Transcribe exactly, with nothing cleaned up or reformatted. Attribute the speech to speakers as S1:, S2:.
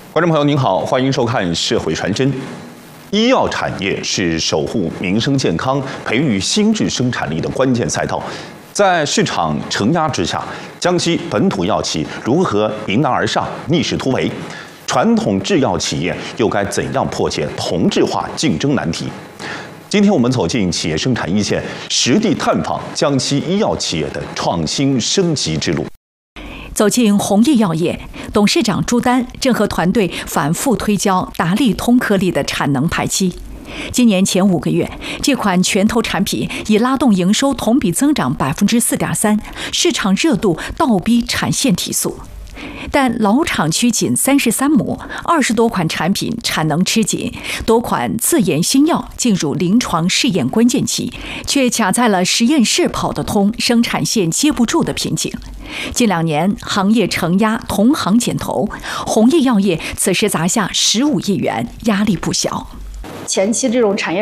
S1: 观众朋友您好，欢迎收看《社会传真》。医药产业是守护民生健康、培育新质生产力的关键赛道。在市场承压之下，江西本土药企如何迎难而上、逆势突围？传统制药企业又该怎样破解同质化竞争难题？今天我们走进企业生产一线，实地探访江西医药企业的创新升级之路。
S2: 走进弘毅药业，董事长朱丹正和团队反复推销达利通颗粒的产能排期。今年前五个月，这款拳头产品已拉动营收同比增长百分之四点三，市场热度倒逼产线提速。但老厂区仅三十三亩，二十多款产品产能吃紧，多款自研新药进入临床试验关键期，却卡在了实验室跑得通、生产线接不住的瓶颈。近两年行业承压，同行减投，弘毅药业此时砸下十五亿元，压力不小。
S3: 前期这种产业